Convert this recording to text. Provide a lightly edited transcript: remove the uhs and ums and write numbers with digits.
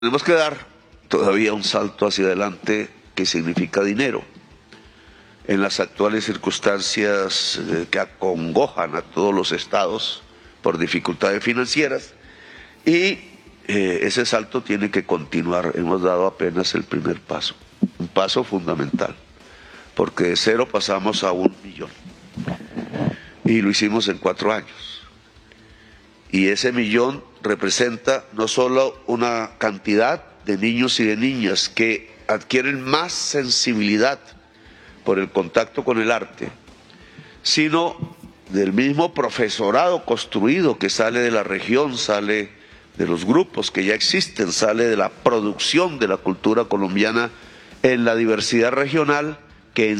Tenemos que dar todavía un salto hacia adelante que significa dinero. En las actuales circunstancias que acongojan a todos los estados por dificultades financieras, y ese salto tiene que continuar. Hemos dado apenas el primer paso, un paso fundamental, porque de 0 pasamos a 1 millón y lo hicimos en 4 años. Y ese millón representa no solo una cantidad de niños y de niñas que adquieren más sensibilidad por el contacto con el arte, sino del mismo profesorado construido que sale de la región, sale de los grupos que ya existen, sale de la producción de la cultura colombiana en la diversidad regional, que en